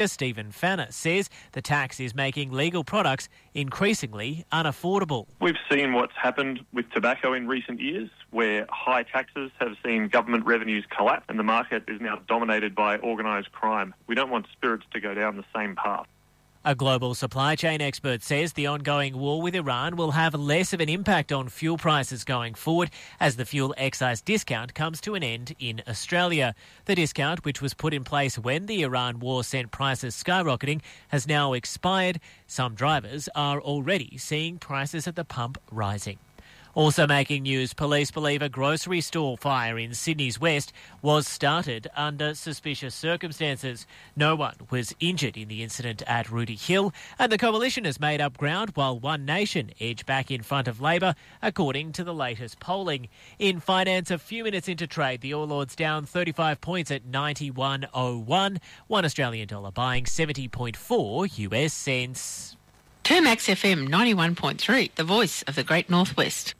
Stephen Fanner says the tax is making legal products increasingly unaffordable. We've seen what's happened with tobacco in recent years, where high taxes have seen government revenues collapse and the market is now dominated by organised crime. We don't want spirits to go down the same path. A global supply chain expert says the ongoing war with Iran will have less of an impact on fuel prices going forward as the fuel excise discount comes to an end in Australia. The discount, which was put in place when the Iran war sent prices skyrocketing, has now expired. Some drivers are already seeing prices at the pump rising. Also making news, police believe a grocery store fire in Sydney's West was started under suspicious circumstances. No one was injured in the incident at Rooty Hill, and the coalition has made up ground while One Nation edge back in front of Labor, according to the latest polling. In finance, a few minutes into trade, the All Ords down 35 points at 91.01, $1 Australian dollar buying 70.4 US cents. 2Max FM 91.3, the voice of the Great Northwest.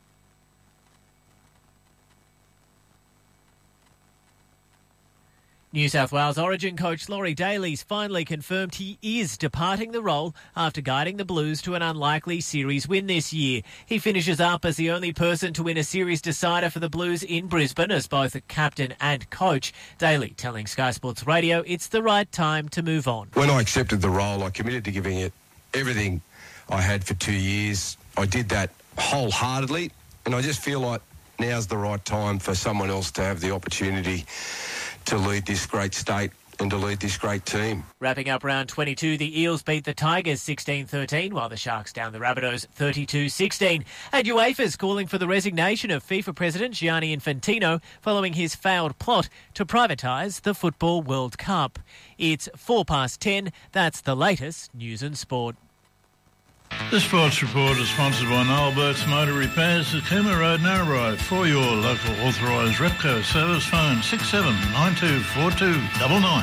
New South Wales Origin coach Laurie Daly's finally confirmed he is departing the role after guiding the Blues to an unlikely series win this year. He finishes up as the only person to win a series decider for the Blues in Brisbane as both a captain and coach. Daly telling Sky Sports Radio it's the right time to move on. When I accepted the role, I committed to giving it everything I had for 2 years. I did that wholeheartedly, and I just feel like now's the right time for someone else to have the opportunity to lead this great state and to lead this great team. Wrapping up round 22, the Eels beat the Tigers 16-13, while the Sharks down the Rabbitohs 32-16. And UEFA's calling for the resignation of FIFA President Gianni Infantino following his failed plot to privatise the Football World Cup. It's 10:04. That's the latest news and sport. The Sports Report is sponsored by Noel Burt's Motor Repairs at Cooma Road, Narrabri. For your local authorised Repco service, phone 67924299.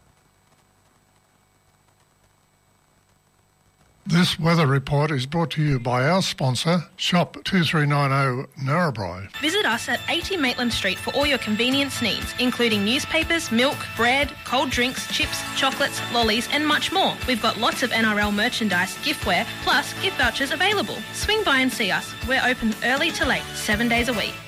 This weather report is brought to you by our sponsor, Shop 2390 Narrabri. Visit us at 80 Maitland Street for all your convenience needs, including newspapers, milk, bread, cold drinks, chips, chocolates, lollies and much more. We've got lots of NRL merchandise, giftware, plus gift vouchers available. Swing by and see us. We're open early to late, 7 days a week.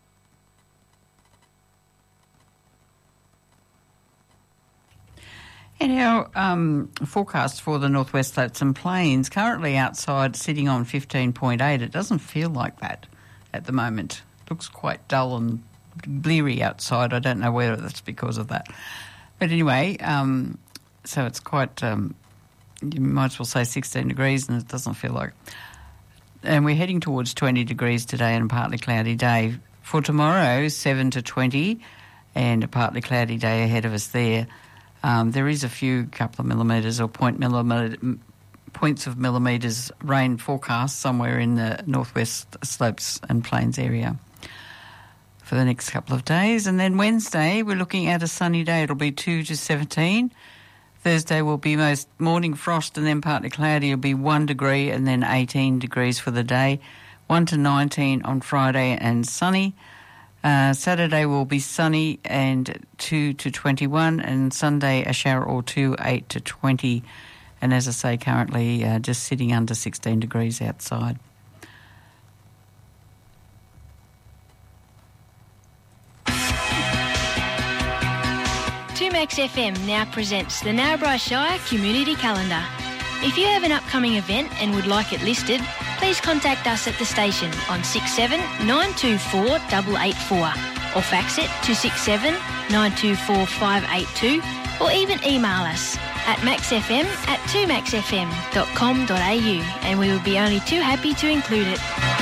And our forecast for the Northwest Flats and Plains, currently outside sitting on 15.8. It doesn't feel like that at the moment. It looks quite dull and bleary outside. I don't know whether that's because of that. But anyway, so it's quite, you might as well say 16 degrees, and it doesn't feel like. And we're heading towards 20 degrees today and a partly cloudy day. For tomorrow, 7 to 20, and a partly cloudy day ahead of us there. There is a few couple of millimetres or points of millimetres rain forecast somewhere in the Northwest Slopes and Plains area for the next couple of days. And then Wednesday, we're looking at a sunny day. It'll be 2 to 17. Thursday will be most morning frost and then partly cloudy. It'll be 1 degree and then 18 degrees for the day. 1 to 19 on Friday and sunny. Saturday will be sunny and 2 to 21, and Sunday a shower or two, 8 to 20. And as I say, currently just sitting under 16 degrees outside. Max FM now presents the Narrabri Shire Community Calendar. If you have an upcoming event and would like it listed, please contact us at the station on 67 924 884 or fax it to 67 924 582 or even email us at maxfm@2maxfm.com.au and we would be only too happy to include it.